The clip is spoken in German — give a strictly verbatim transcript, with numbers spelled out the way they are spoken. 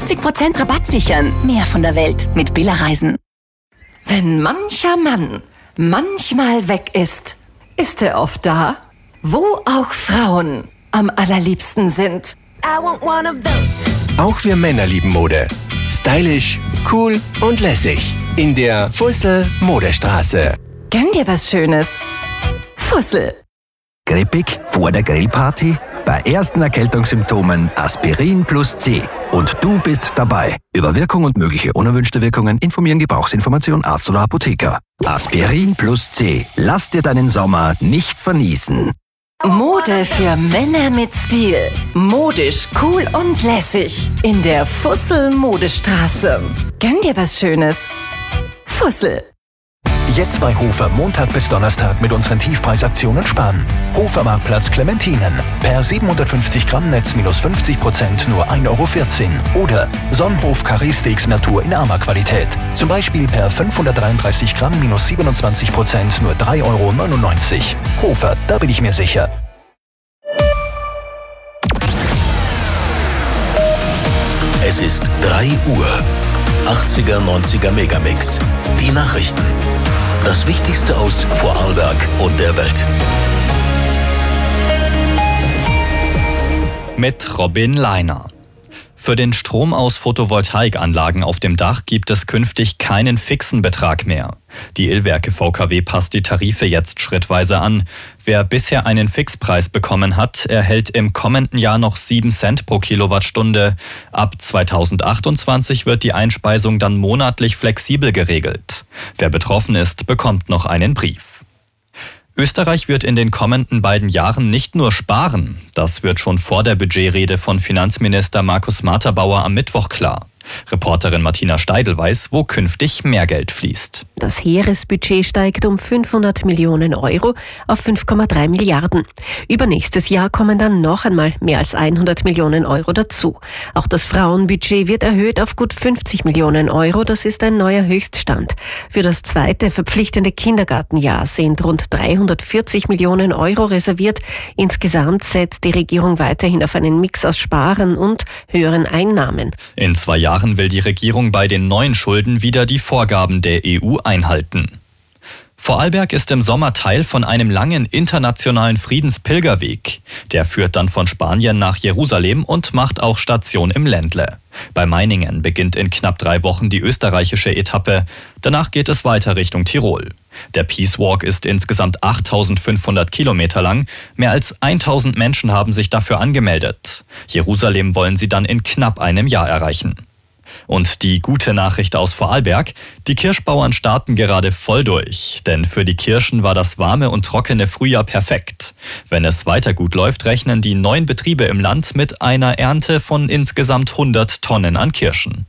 fünfzig Prozent Rabatt sichern. Mehr von der Welt mit Billa Reisen. Wenn mancher Mann manchmal weg ist, ist er oft da, wo auch Frauen am allerliebsten sind. I want one of those. Auch wir Männer lieben Mode. Stylisch, cool und lässig. In der Fussel Modestraße. Gönn dir was Schönes. Fussel. Grippig vor der Grillparty? Bei ersten Erkältungssymptomen Aspirin plus C. Und du bist dabei. Über Wirkung und mögliche unerwünschte Wirkungen informieren Gebrauchsinformation Arzt oder Apotheker. Aspirin plus C. Lass dir deinen Sommer nicht verniesen. Mode für Männer mit Stil. Modisch, cool und lässig. In der Fussel Modestraße. Gönn dir was Schönes. Fussel. Jetzt bei Hofer Montag bis Donnerstag mit unseren Tiefpreisaktionen sparen. Hofer-Marktplatz Clementinen. Per siebenhundertfünfzig Gramm Netz minus fünfzig Prozent nur ein Euro vierzehn. Oder Sonnenhof Carré Steaks Natur in armer Qualität. Zum Beispiel per fünfhundertdreiunddreißig Gramm minus siebenundzwanzig Prozent nur drei Euro neunundneunzig. Hofer, da bin ich mir sicher. Es ist drei Uhr. achtziger, neunziger Megamix. Die Nachrichten. Das Wichtigste aus Vorarlberg und der Welt. Mit Robin Leiner. Für den Strom aus Photovoltaikanlagen auf dem Dach gibt es künftig keinen fixen Betrag mehr. Die Illwerke V K W passt die Tarife jetzt schrittweise an. Wer bisher einen Fixpreis bekommen hat, erhält im kommenden Jahr noch sieben Cent pro Kilowattstunde. Ab zweitausendachtundzwanzig wird die Einspeisung dann monatlich flexibel geregelt. Wer betroffen ist, bekommt noch einen Brief. Österreich wird in den kommenden beiden Jahren nicht nur sparen. Das wird schon vor der Budgetrede von Finanzminister Markus Materbauer am Mittwoch klar. Reporterin Martina Steidl weiß, wo künftig mehr Geld fließt. Das Heeresbudget steigt um fünfhundert Millionen Euro auf fünf Komma drei Milliarden. Übernächstes Jahr kommen dann noch einmal mehr als hundert Millionen Euro dazu. Auch das Frauenbudget wird erhöht auf gut fünfzig Millionen Euro. Das ist ein neuer Höchststand. Für das zweite verpflichtende Kindergartenjahr sind rund dreihundertvierzig Millionen Euro reserviert. Insgesamt setzt die Regierung weiterhin auf einen Mix aus Sparen und höheren Einnahmen. In zwei Jahren will die Regierung bei den neuen Schulden wieder die Vorgaben der E U einhalten. Vorarlberg ist im Sommer Teil von einem langen internationalen Friedenspilgerweg. Der führt dann von Spanien nach Jerusalem und macht auch Station im Ländle. Bei Meiningen beginnt in knapp drei Wochen die österreichische Etappe. Danach geht es weiter Richtung Tirol. Der Peace Walk ist insgesamt achttausendfünfhundert Kilometer lang. Mehr als tausend Menschen haben sich dafür angemeldet. Jerusalem wollen sie dann in knapp einem Jahr erreichen. Und die gute Nachricht aus Vorarlberg: Die Kirschbauern starten gerade voll durch. Denn für die Kirschen war das warme und trockene Frühjahr perfekt. Wenn es weiter gut läuft, rechnen die neun Betriebe im Land mit einer Ernte von insgesamt hundert Tonnen an Kirschen.